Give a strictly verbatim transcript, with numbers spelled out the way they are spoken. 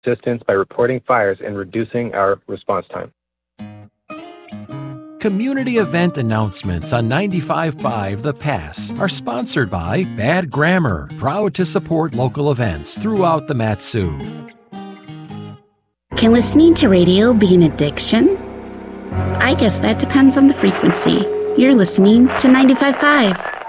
assistance by reporting fires and reducing our response time. Community event announcements on ninety-five point five The Pass are sponsored by Bad Grammar, proud to support local events throughout the Mat-Su. Can listening to radio be an addiction? I guess that depends on the frequency. You're listening to ninety-five point five.